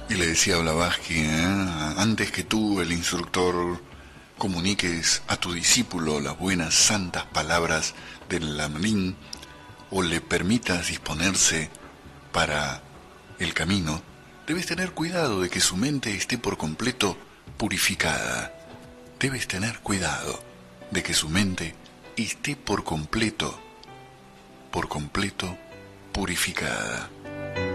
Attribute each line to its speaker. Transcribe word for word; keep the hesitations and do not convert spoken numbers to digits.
Speaker 1: Y le decía a Blavatsky, ¿eh? Antes que tú, el instructor, comuniques a tu discípulo las buenas santas palabras del Lamrim o le permitas disponerse para el camino, debes tener cuidado de que su mente esté por completo purificada. Debes tener cuidado de que su mente esté por completo, por completo purificada.